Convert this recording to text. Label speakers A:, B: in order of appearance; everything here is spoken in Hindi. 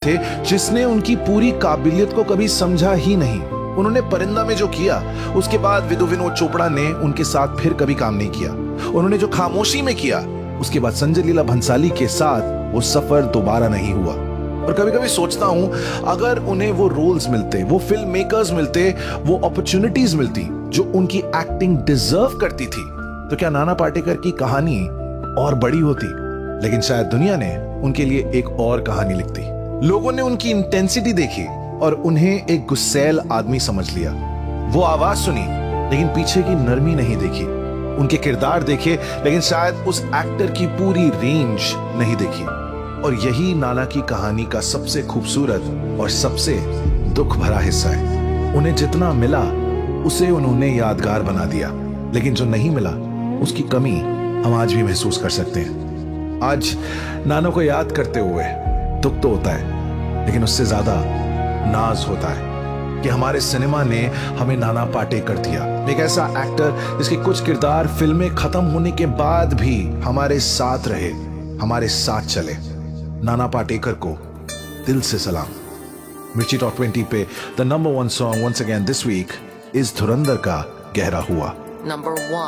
A: थे जिसने उनकी पूरी काबिलियत को कभी समझा ही नहीं। उन्होंने परिंदा में जो किया, उसके बाद विदु विनोद चोपड़ा ने उनके साथ फिर कभी काम नहीं किया। उन्होंने जो खामोशी में किया, उसके बाद संजय लीला भंसाली के साथ वो सफर दोबारा नहीं हुआ। और कभी कभी सोचता हूं, अगर उन्हें वो रोल्स मिलते, वो फिल्म मेकर्स मिलते, वो अपॉर्चुनिटीज मिलती जो उनकी एक्टिंग डिजर्व करती थी, तो क्या नाना पाटेकर की कहानी और बड़ी होती। लेकिन शायद दुनिया ने उनके लिए एक और कहानी लिखती। लोगों ने उनकी इंटेंसिटी देखी और उन्हें एक गुस्सैल आदमी समझ लिया। वो आवाज सुनी लेकिन पीछे की नरमी नहीं देखी। उनके किरदार देखे लेकिन शायद उस एक्टर की पूरी रेंज नहीं देखी। और यही नाना की कहानी का सबसे खूबसूरत और सबसे दुख भरा हिस्सा है। उन्हें जितना मिला उसे उन्होंने यादगार बना दिया, लेकिन जो नहीं मिला उसकी कमी हम आज भी महसूस कर सकते हैं। आज नाना को याद करते हुए दुख तो होता है, लेकिन उससे ज्यादा नाज होता है कि हमारे सिनेमा ने हमें नाना पाटेकर दिया, एक ऐसा एक्टर जिसके कुछ किरदार फिल्में खत्म होने के बाद भी हमारे साथ रहे, हमारे साथ चले। नाना पाटेकर को दिल से सलाम। मिर्ची टॉप 20 पे the number 1 song once again this week is धुरंधर का गहरा हुआ।
B: Number 1